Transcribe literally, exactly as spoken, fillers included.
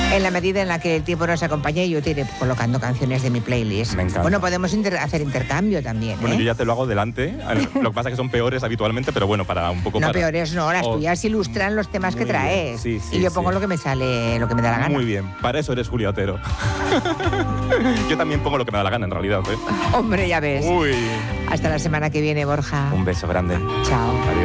En la medida en la que el tiempo nos acompañe, yo te iré colocando canciones de mi playlist. Me encanta. Bueno, podemos inter- hacer intercambio también, Bueno, ¿eh? yo ya te lo hago delante. Lo que pasa es que son peores habitualmente, pero bueno, para un poco No, para... peores no, las Oh, tuyas ilustran los temas que muy bien. traes. Sí, sí, y yo sí. pongo lo que me sale, lo que me da la gana. Muy bien, para eso eres Julia Otero. Yo también pongo lo que me da la gana, en realidad, ¿eh? Hombre, ya ves. Uy. Hasta la semana que viene, Borja. Un beso grande. Chao. Adiós.